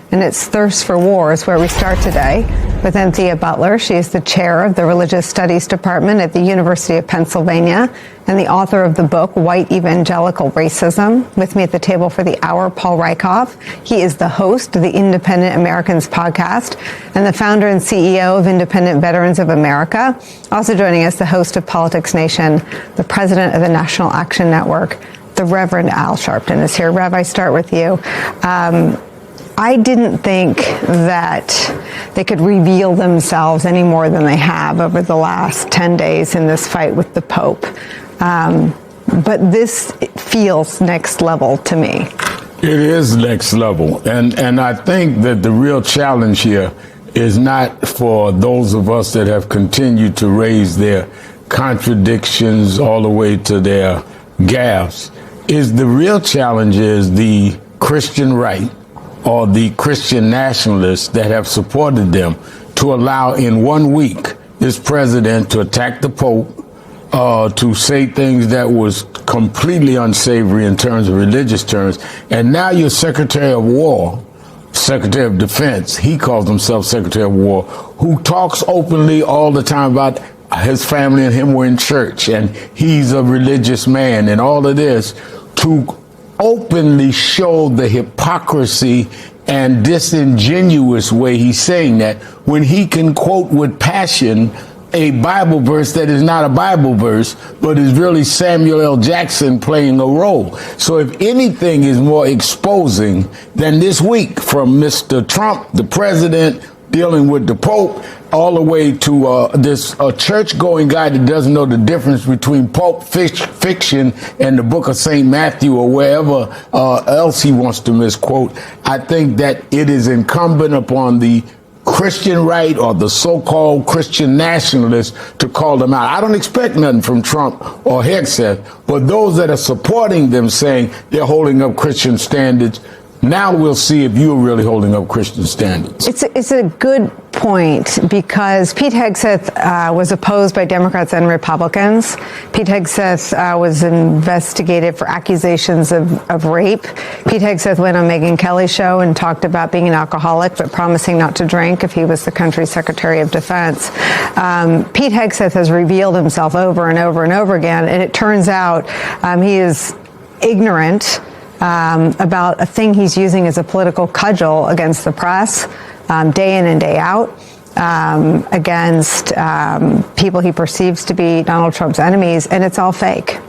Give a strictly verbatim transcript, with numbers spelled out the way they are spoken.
and it's Thirst for War is where we start today with Anthea Butler. She is the chair of the Religious Studies Department at the University of Pennsylvania and the author of the book, White Evangelical Racism. With me at the table for the hour, Paul Rieckhoff. He is the host of the Independent Americans podcast and the founder and C E O of Independent Veterans of America. Also joining us, the host of Politics Nation, the president of the National Action Network, the Reverend Al Sharpton is here. Rev, I start with you. Um, I didn't think that they could reveal themselves any more than they have over the last ten days in this fight with the Pope. Um, but this feels next level to me. It is next level. And, and I think that the real challenge here is not for those of us that have continued to raise their contradictions all the way to their gaffes. Is the real challenge is the Christian right or the Christian nationalists that have supported them to allow in one week this president to attack the Pope, uh, to say things that was completely unsavory in terms of religious terms. And now your Secretary of War, Secretary of Defense, he calls himself Secretary of War, who talks openly all the time about his family and him were in church and he's a religious man and all of this, to openly show the hypocrisy and disingenuous way he's saying that when he can quote with passion a Bible verse that is not a Bible verse, but is really Samuel L. Jackson playing a role. So if anything is more exposing than this week from Mister Trump, the president, dealing with the Pope, all the way to uh, this uh, church-going guy that doesn't know the difference between Pulp Fiction and the book of Saint Matthew or wherever uh, else he wants to misquote. I think that it is incumbent upon the Christian right or the so-called Christian nationalists to call them out. I don't expect nothing from Trump or Hegseth, but those that are supporting them saying they're holding up Christian standards, now we'll see if you're really holding up Christian standards. It's a, it's a good point because Pete Hegseth uh, was opposed by Democrats and Republicans. Pete Hegseth uh, was investigated for accusations of, of rape. Pete Hegseth went on Megyn Kelly's show and talked about being an alcoholic but promising not to drink if he was the country's Secretary of Defense. Um, Pete Hegseth has revealed himself over and over and over again, and it turns out um, he is ignorant Um, about a thing he's using as a political cudgel against the press, um, day in and day out, um, against um, people he perceives to be Donald Trump's enemies, and it's all fake.